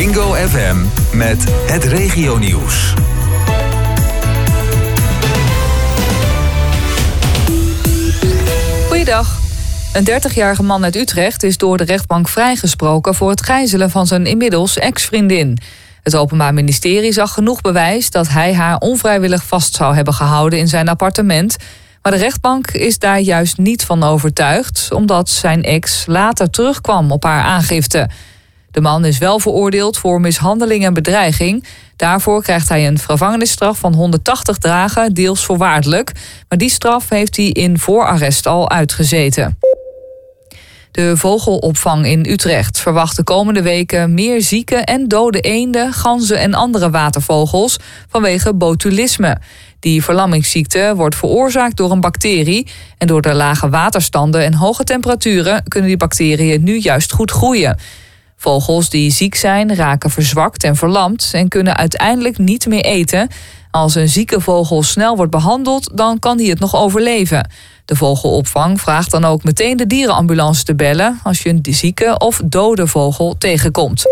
Bingo FM met het regionieuws. Goeiedag. Een 30-jarige man uit Utrecht is door de rechtbank vrijgesproken voor het gijzelen van zijn inmiddels ex-vriendin. Het Openbaar Ministerie zag genoeg bewijs dat hij haar onvrijwillig vast zou hebben gehouden in zijn appartement. Maar de rechtbank is daar juist niet van overtuigd, omdat zijn ex later terugkwam op haar aangifte. De man is wel veroordeeld voor mishandeling en bedreiging. Daarvoor krijgt hij een gevangenisstraf van 180 dagen, deels voorwaardelijk. Maar die straf heeft hij in voorarrest al uitgezeten. De vogelopvang in Utrecht verwacht de komende weken meer zieke en dode eenden, ganzen en andere watervogels vanwege botulisme. Die verlammingsziekte wordt veroorzaakt door een bacterie. En door de lage waterstanden en hoge temperaturen kunnen die bacteriën nu juist goed groeien. Vogels die ziek zijn raken verzwakt en verlamd en kunnen uiteindelijk niet meer eten. Als een zieke vogel snel wordt behandeld, dan kan die het nog overleven. De vogelopvang vraagt dan ook meteen de dierenambulance te bellen als je een zieke of dode vogel tegenkomt.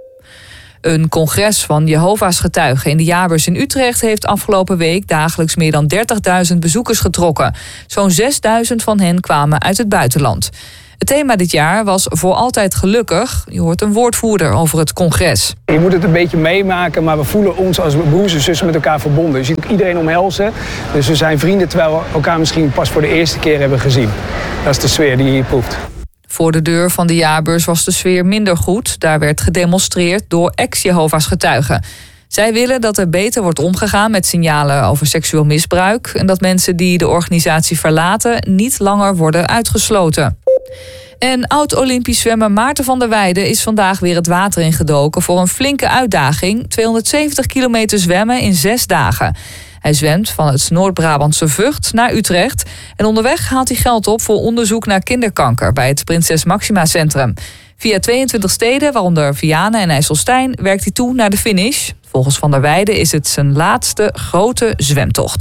Een congres van Jehovah's getuigen in de jaarbeurs in Utrecht heeft afgelopen week dagelijks meer dan 30.000 bezoekers getrokken. Zo'n 6.000 van hen kwamen uit het buitenland. Het thema dit jaar was voor altijd gelukkig. Je hoort een woordvoerder over het congres. Je moet het een beetje meemaken, maar we voelen ons als broers en zussen met elkaar verbonden. Je ziet ook iedereen omhelzen. Dus we zijn vrienden terwijl we elkaar misschien pas voor de eerste keer hebben gezien. Dat is de sfeer die je hier proeft. Voor de deur van de jaarbeurs was de sfeer minder goed. Daar werd gedemonstreerd door ex-Jehovah's getuigen. Zij willen dat er beter wordt omgegaan met signalen over seksueel misbruik en dat mensen die de organisatie verlaten niet langer worden uitgesloten. En oud-Olympisch zwemmer Maarten van der Weijden is vandaag weer het water ingedoken voor een flinke uitdaging: 270 kilometer zwemmen in 6 dagen. Hij zwemt van het Noord-Brabantse Vught naar Utrecht en onderweg haalt hij geld op voor onderzoek naar kinderkanker bij het Prinses Máxima Centrum. Via 22 steden, waaronder Vianen en IJsselstein, werkt hij toe naar de finish. Volgens Van der Weijden is het zijn laatste grote zwemtocht.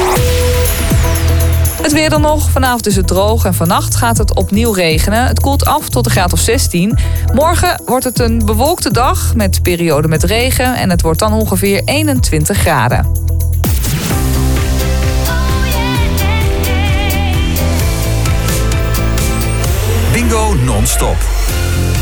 Het weer dan nog. Vanavond is het droog en vannacht gaat het opnieuw regenen. Het koelt af tot een graad of 16. Morgen wordt het een bewolkte dag met perioden met regen en het wordt dan ongeveer 21 graden. Bingo non-stop.